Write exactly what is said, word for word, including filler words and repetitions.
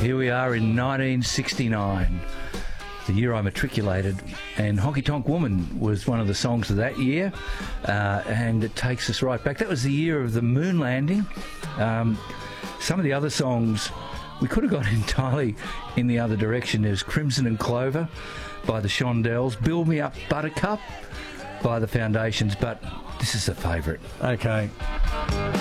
Here we are in nineteen sixty-nine, the year I matriculated, and Honky Tonk Woman was one of the songs of that year, uh, and it takes us right back. That was the year of the moon landing. Um, some of the other songs, we could have gone entirely in the other direction. There's Crimson and Clover by the Shondells, Build Me Up Buttercup by the Foundations, but this is a favourite. Okay.